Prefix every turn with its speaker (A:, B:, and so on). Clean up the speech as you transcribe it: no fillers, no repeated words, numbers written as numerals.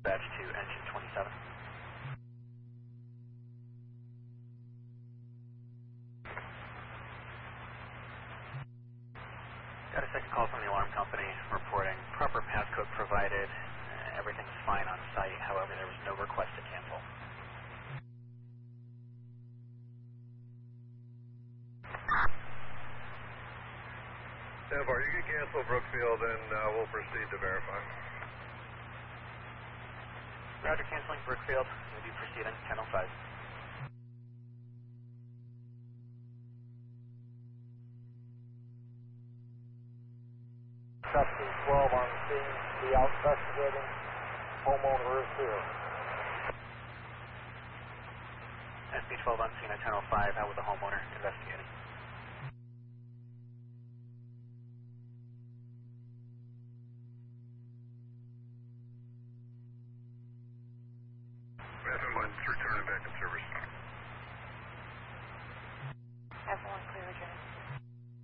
A: Batch 2, engine 27. Got a second call from the alarm company reporting proper passcode provided. Everything's fine on site. However, there was no request to cancel.
B: Denver, you can cancel Brookfield and we'll proceed to verify.
A: Roger, canceling Brookfield. We'll be proceeding 10:05.
C: Trustee 12 on scene. Be out investigating. Homeowner is here.
A: SB12 on scene at 10:05. Out with the homeowner investigating.
B: FM1's returning back in service.
D: F1